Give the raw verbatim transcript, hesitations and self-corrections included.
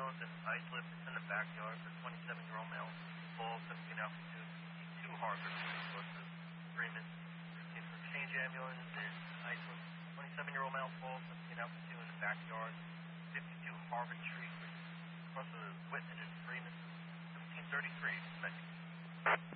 shows an islip in the backyard for twenty-seven-year-old male, full seventeen altitude, two Harvard police sources, agreement, fifteen for exchange ambulance, and islip, twenty-seven-year-old male, full seventeen altitude in the backyard, fifty-two Harvard Street, across the witness agreement, seventeen thirty-three, expected.